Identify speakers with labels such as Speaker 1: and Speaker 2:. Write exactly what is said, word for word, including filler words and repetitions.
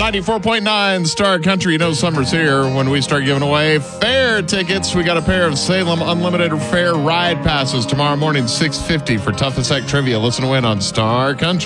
Speaker 1: ninety-four point nine Star Country. You know summer's here when we start giving away fair tickets. We got a pair of Salem Unlimited Fair Ride Passes tomorrow morning, six fifty for Toughest Act Trivia. Listen to win on Star Country.